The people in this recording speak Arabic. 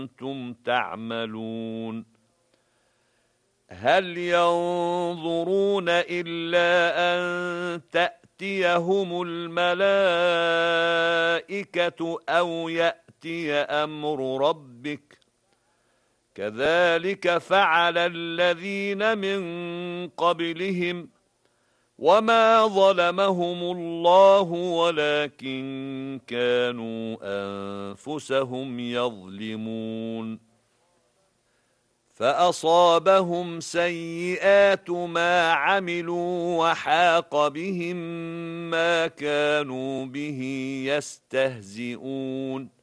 كنتم تعملون هل ينظرون إلا أن تأتيهم الملائكة أو يأتي أمر ربك كذلك فعل الذين من قبلهم وما ظلمهم الله ولكن كانوا أنفسهم يظلمون فأصابهم سيئات ما عملوا وحاق بهم ما كانوا به يستهزئون